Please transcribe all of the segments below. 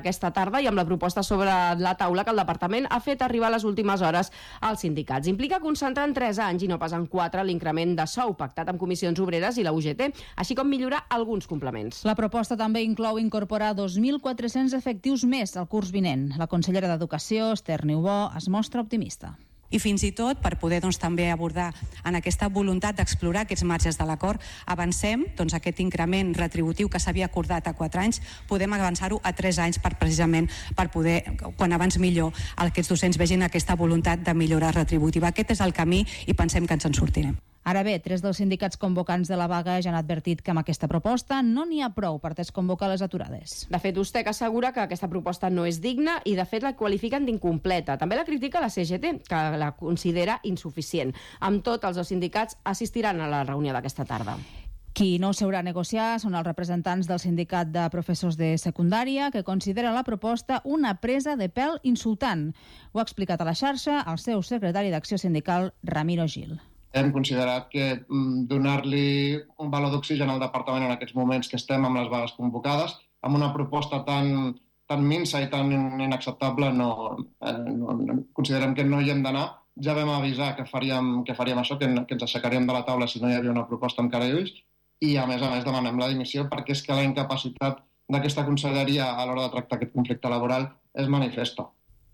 aquesta tarda i amb la proposta sobre la taula que el departament ha fet arribar a les últimes hores als sindicats. Implica concentrar en 3 anys i no pas en 4 l'increment de sou pactat amb Comissions Obreres i la UGT, així com millorar alguns complements. La proposta també inclou incorporar 2.400 efectius més al curs vinent. La consellera d'Educació, Esther Niubó, es mostra optimista. I fins i tot per poder també abordar en aquesta voluntat d'explorar aquests marges de l'acord, avancem aquest increment retributiu que s'havia acordat a 4 anys, podem avançar-ho a 3 anys precisament per poder, quan abans millor, aquests docents vegin aquesta voluntat de millora retributiva. Aquest és el camí i pensem que ens en sortirem. Ara bé, 3 dels sindicats convocants de la vaga ja han advertit que amb aquesta proposta no n'hi ha prou per desconvocar les aturades. De fet, USTEC assegura que aquesta proposta no és digna i, de fet, la qualifiquen d'incompleta. També la critica la CGT, que la considera insuficient. Amb tot, els 2 sindicats assistiran a la reunió d'aquesta tarda. Qui no s'haurà a negociar són els representants del sindicat de professors de secundària, que considera la proposta una presa de pèl insultant. Ho ha explicat a la xarxa el seu secretari d'Acció Sindical, Ramiro Gil. Hem considerat que donar-li un valor d'oxigen al departament en aquests moments que estem amb les vagues convocades, amb una proposta tan minsa i tan inacceptable, considerem que no hi hem d'anar. Ja vam avisar que faríem això, que ens aixecaríem de la taula si no hi havia una proposta amb cara i ulls, i a més demanem la dimissió perquè és que la incapacitat d'aquesta conselleria a l'hora de tractar aquest conflicte laboral és manifesta.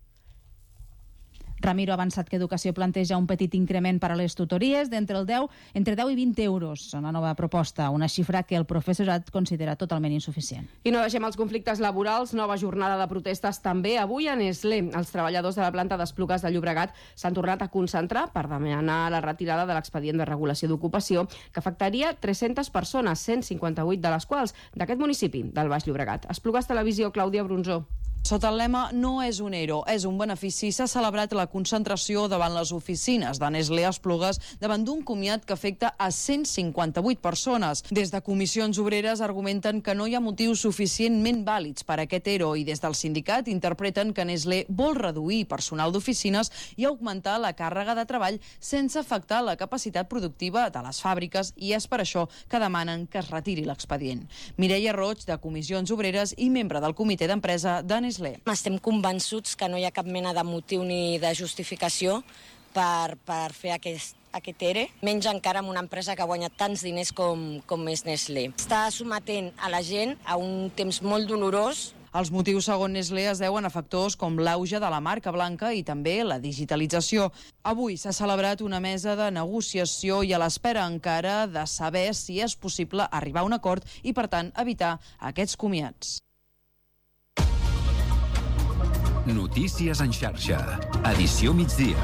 Ramiro ha avançat que Educació planteja un petit increment per a les tutories d'entre 10 i 20 euros en la nova proposta, una xifra que el professorat considera totalment insuficient. I no deixem els conflictes laborals. Nova jornada de protestes també avui a Nestlé. Els treballadors de la planta d'Esplugues de Llobregat s'han tornat a concentrar per demanar la retirada de l'expedient de regulació d'ocupació que afectaria 300 persones, 158 de les quals d'aquest municipi, del Baix Llobregat. Esplugues Televisió, Clàudia Brunzó. Sota el lema "No és un ERO, és un benefici", s'ha celebrat la concentració davant les oficines de Nestlé a Esplugues davant d'un comiat que afecta a 158 persones. Des de Comissions Obreres argumenten que no hi ha motius suficientment vàlids per a aquest ERO i des del sindicat interpreten que Nestlé vol reduir personal d'oficines i augmentar la càrrega de treball sense afectar la capacitat productiva de les fàbriques i és per això que demanen que es retiri l'expedient. Mireia Roig, de Comissions Obreres i membre del comitè d'empresa de Nestlé. Estem convençuts que no hi ha cap mena de motiu ni de justificació per fer aquest ERE, menys encara amb una empresa que ha guanyat tants diners com és Nestlé. Està sometent a la gent a un temps molt dolorós. Els motius, segons Nestlé, es deuen a factors com l'auge de la marca blanca i també la digitalització. Avui s'ha celebrat una mesa de negociació i a l'espera encara de saber si és possible arribar a un acord i, per tant, evitar aquests comiats. Notícies en xarxa. Edició migdia.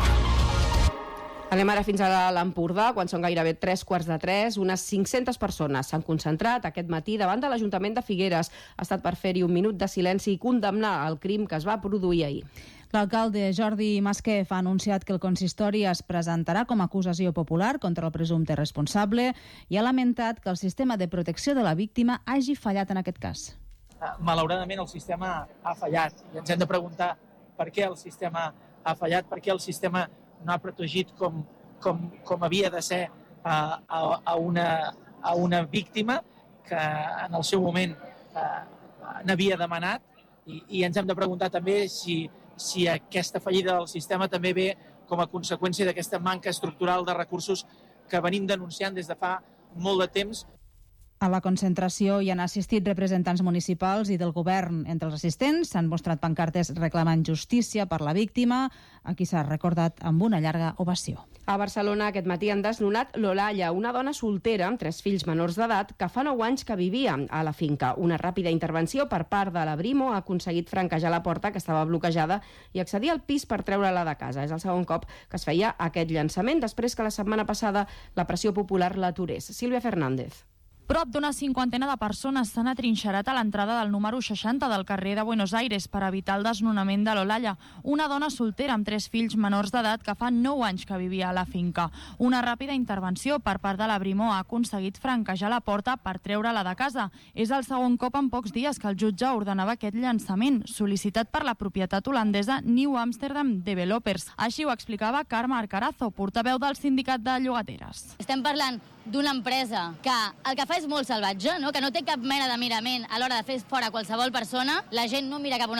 Anem ara fins a l'Empordà, quan són gairebé 3:15. Unes 500 persones s'han concentrat aquest matí davant de l'Ajuntament de Figueres. Ha estat per fer-hi un minut de silenci i condemnar el crim que es va produir ahir. L'alcalde Jordi Masquef ha anunciat que el consistori es presentarà com a acusació popular contra el presumpte responsable i ha lamentat que el sistema de protecció de la víctima hagi fallat en aquest cas. Malauradament el sistema ha fallat i ens hem de preguntar per què el sistema ha fallat, per què el sistema no ha protegit com havia de ser a una víctima que en el seu moment n'havia demanat i ens hem de preguntar també si aquesta fallida del sistema també ve com a conseqüència d'aquesta manca estructural de recursos que venim denunciant des de fa molt de temps. A la concentració hi han assistit representants municipals i del govern. Entre els assistents s'han mostrat pancartes reclamant justícia per la víctima, a qui s'ha recordat amb una llarga ovació. A Barcelona aquest matí han desnonat l'Olalla, una dona soltera amb 3 fills menors d'edat que fa 9 anys que vivia a la finca. Una ràpida intervenció per part de la Brimo ha aconseguit franquejar la porta que estava bloquejada i accedir al pis per treure-la de casa. És el segon cop que es feia aquest llançament després que la setmana passada la pressió popular l'aturés. Sílvia Fernández. Prop d'una 50 de persones s'han atrinxerat a l'entrada del número 60 del carrer de Buenos Aires per evitar el desnonament de l'Olalla, una dona soltera amb 3 fills menors d'edat que fa 9 anys que vivia a la finca. Una ràpida intervenció per part de la Brimo ha aconseguit franquejar la porta per treure-la de casa. És el segon cop en pocs dies que el jutge ordenava aquest llançament, sol·licitat per la propietat holandesa New Amsterdam Developers. Així ho explicava Carme Arcarazo, portaveu del sindicat de llogateres. Estem parlant d'una empresa que el que fa és molt salvatge, no? Que no té cap mena de mirament a l'hora de fer fora qualsevol persona. La gent no mira cap a una